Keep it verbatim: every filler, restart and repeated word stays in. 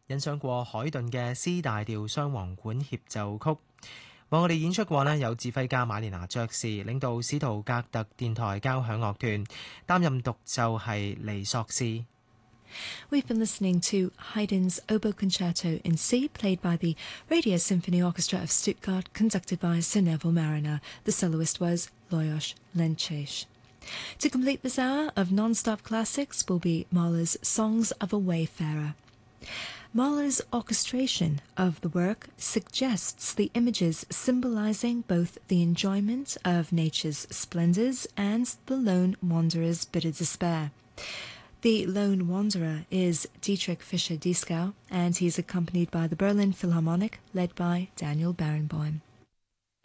欣賞過海頓嘅 C 大調雙簧管協奏曲。為我哋演出過呢，有指揮家馬連拿爵士領導史圖格特電台交響樂團，擔任獨奏係尼索斯。 We've been listening to Haydn's Oboe Concerto in C, played by the Radio Symphony Orchestra of Stuttgart, conducted by Sir Neville Mariner. The soloist was Lajos Lencsés. To complete this hour of non-stop classics will be Mahler's Songs of a Wayfarer. Mahler's orchestration of the work suggests the images symbolizing both the enjoyment of nature's splendors and the lone wanderer's bitter despair. The lone wanderer is Dietrich Fischer-Dieskau, and he's accompanied by the Berlin Philharmonic, led by Daniel Barenboim.